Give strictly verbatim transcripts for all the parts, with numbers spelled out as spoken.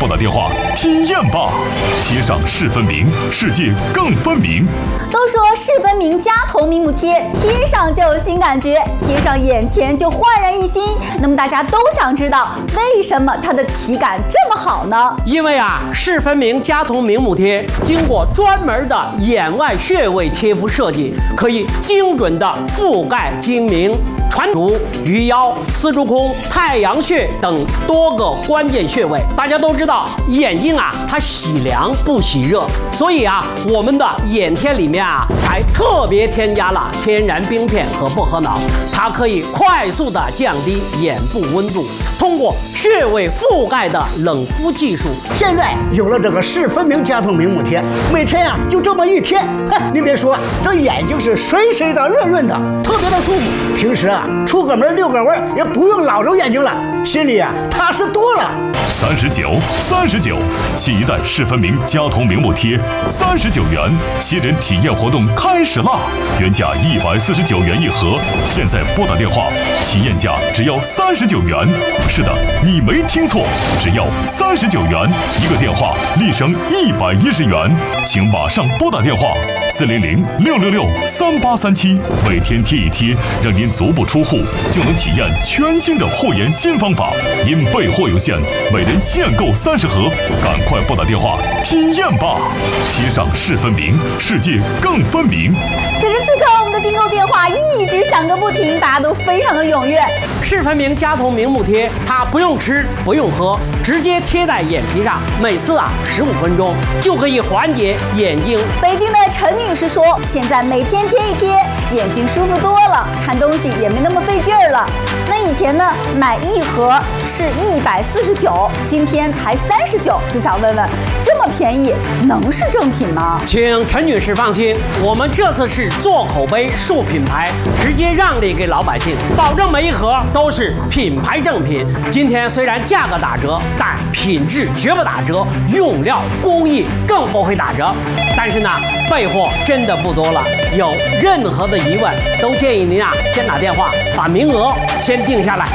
拨打电话体验吧。贴上视分明，世界更分明。 都说视分明加同明目贴，贴上就有新感觉，贴上眼前就焕然一新。那么大家都想知道，为什么它的体感这么好呢？ 因为啊，视分明加同明目贴经过专门的眼外穴位贴敷设计，可以精准的覆盖睛明、传足、鱼腰、丝竹空、太阳穴等多个关键穴位。大家都知道，眼睛啊，它喜凉不喜热，所以啊，我们的眼贴里面啊，还特别添加了天然冰片和薄荷脑，它可以快速的降低眼部温度，通过穴位覆盖的冷敷技术。 现在有了这个视分明加同明目贴，每天啊就这么一贴，哼，你别说，这眼睛是水水的、润润的，特别的舒服。平时啊出个门遛个弯也不用老揉眼睛了，心里啊踏实多了。 三十九，三十九，新一代视分明加同明目贴，三十九元，新人体验活动开始啦！原价一百四十九元一盒，现在拨打电话，体验价只要三十九元。是的，你没听错，只要三十九元一个电话，立省一百一十元，请马上拨打电话四零零六六六三八三七，每天贴一贴，让您足不出户就能体验全新的护眼新方法。因备货有限，每人限购三十盒，赶快拨打电话体验吧！贴上视分明，世界更分明。 此时此刻，我们的订购电话一直响个不停，大家都非常的踊跃。 视分明加同明目贴，它不用吃，不用喝，直接贴在眼皮上，每次啊十五分钟就可以缓解眼睛。 北京的陈女士说，现在每天贴一贴，眼睛舒服多了，看东西也没那么费劲儿了。那以前呢，买一盒是一百四十九，今天才三十九，就想问问，这么便宜，能是正品吗？ 请陈女士放心，我们这次是做口碑、树品牌，直接让利给老百姓，保证每一盒都是品牌正品。今天虽然价格打折，但品质绝不打折，用料工艺更不会打折。但是呢，备货真的不多了，有任何的疑问，都建议您啊先打电话把名额先定下来。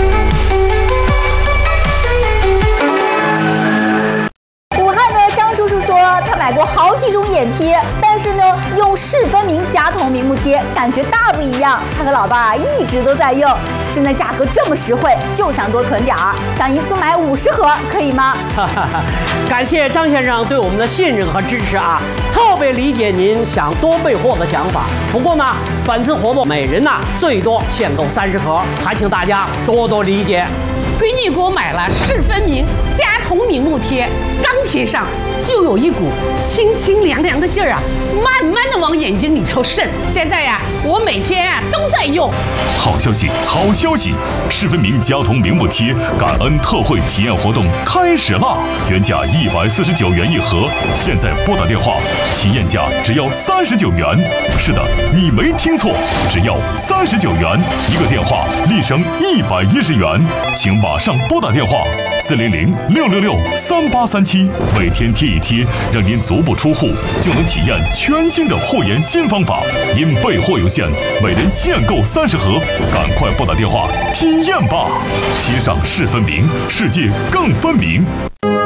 他买过好几种眼贴，但是呢，用视分明加同明目贴感觉大不一样。他和老伴啊一直都在用，现在价格这么实惠，就想多囤点儿，想一次买五十盒，可以吗？ 感谢张先生对我们的信任和支持啊，特别理解您想多备货的想法。不过呢，本次活动每人呢、啊、最多限购三十盒，还请大家多多理解。 闺女给我买了视分明加同明目贴，刚贴上就有一股清清凉凉的劲儿啊，慢慢的往眼睛里头渗。现在呀、啊，我每天啊都在用。 好消息，好消息！视分明加同明目贴感恩特惠体验活动开始啦！原价一百四十九元一盒，现在拨打电话，体验价只要三十九元。是的，你没听错，只要三十九元一个电话，立省一百一十元，请马上拨打电话四零零六六六三八三七，每天贴一贴，让您足不出户就能体验全新的护眼新方法。因备货有限，每人限购三十盒，赶快拨打电话体验吧！贴上视分明，世界更分明。